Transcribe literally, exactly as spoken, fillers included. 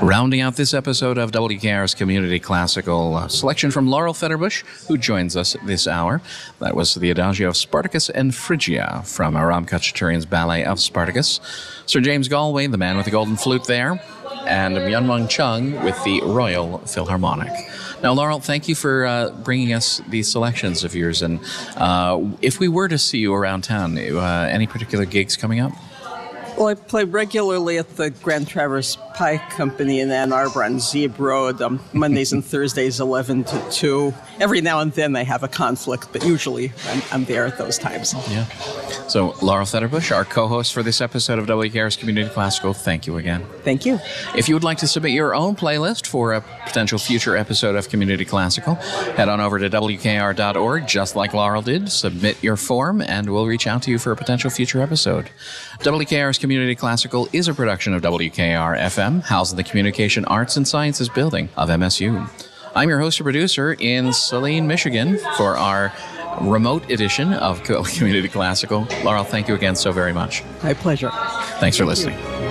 Rounding out this episode of W K R's Community Classical, uh, selection from Laurel Fetterbush, who joins us this hour. That was the Adagio of Spartacus and Phrygia from Aram Khachaturian's Ballet of Spartacus. Sir James Galway, the man with the golden flute there, and Myunmong Chung with the Royal Philharmonic. Now, Laurel, thank you for uh, bringing us these selections of yours. And uh, if we were to see you around town, uh, any particular gigs coming up? Well, I play regularly at the Grand Traverse Pie Company in Ann Arbor on Zeeb Road, um, Mondays and Thursdays, eleven to two. Every now and then they have a conflict, but usually I'm, I'm there at those times. Yeah. So, Laurel Fetterbush, our co-host for this episode of W K R's Community Classical, thank you again. Thank you. If you would like to submit your own playlist for a potential future episode of Community Classical, head on over to W K R dot org, just like Laurel did. Submit your form, and we'll reach out to you for a potential future episode. W K R's Community Classical is a production of W K R F M, housed in the Communication Arts and Sciences Building of M S U. I'm your host and producer in Saline, Michigan, for our remote edition of Community Classical. Laurel, thank you again so very much. My pleasure. Thanks for Thank listening. you.